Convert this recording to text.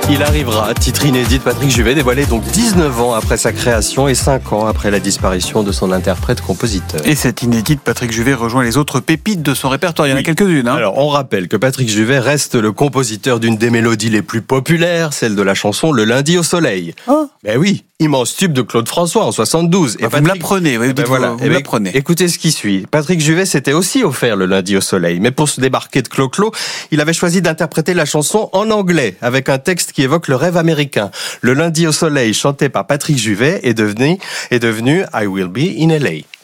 Il arrivera, titre inédit de Patrick Juvet, dévoilé donc 19 ans après sa création et 5 ans après la disparition de son interprète-compositeur. Et cet inédit de Patrick Juvet rejoint les autres pépites de son répertoire. Il y en a quelques-unes. Alors, on rappelle que Patrick Juvet reste le compositeur d'une des mélodies les plus populaires, celle de la chanson Le lundi au soleil. Ben oui, immense tube de Claude François en 72. Vous me l'apprenez, vous me l'apprenez. Écoutez ce qui suit. Patrick Juvet s'était aussi offert Le lundi au soleil, mais pour se débarquer de Clo-Clo, il avait choisi d'interpréter la chanson en anglais, avec un texte qui évoque le rêve américain. Le lundi au soleil, chanté par Patrick Juvet, est devenu I Will Be in LA.